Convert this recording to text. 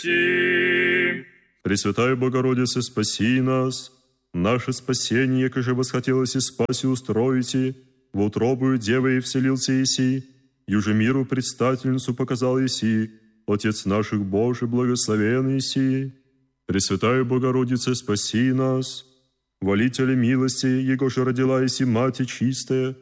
Пресвятая Богородице, спаси нас. Наше спасение, как же восхотелось и спаси устроите, в утробую Девы и вселился Иси, юже миру предстательницу показал Иси, Отец наших Божий, благословен Иси. Пресвятая Богородице, спаси нас. Волителя милости, Его же родила Иси, Мать чистая,